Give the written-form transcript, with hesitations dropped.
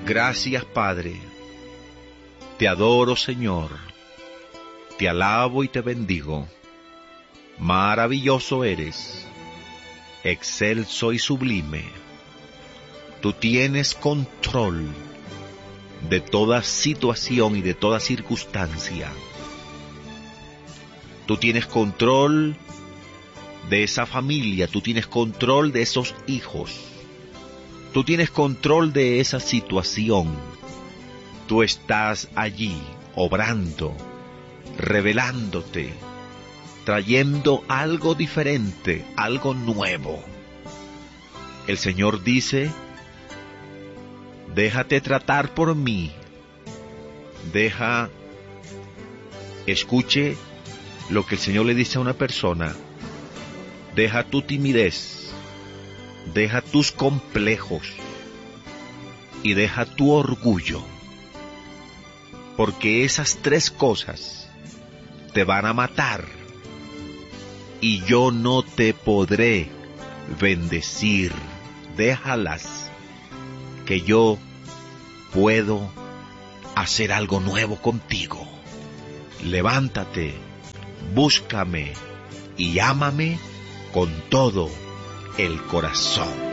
Gracias, Padre. Te adoro, Señor. Te alabo y te bendigo. Maravilloso eres, excelso y sublime. Tú tienes control de toda situación y de toda circunstancia. Tú tienes control de esa familia, tú tienes control de esos hijos, tú tienes control de esa situación. Tú estás allí, obrando, revelándote, trayendo algo diferente, algo nuevo. El Señor dice: déjate tratar por mí. Escuche lo que el Señor le dice a una persona. Deja tu timidez, deja tus complejos y deja tu orgullo, porque esas tres cosas te van a matar y yo no te podré bendecir. Déjalas, que yo puedo hacer algo nuevo contigo. Levántate, búscame y ámame con todo el corazón.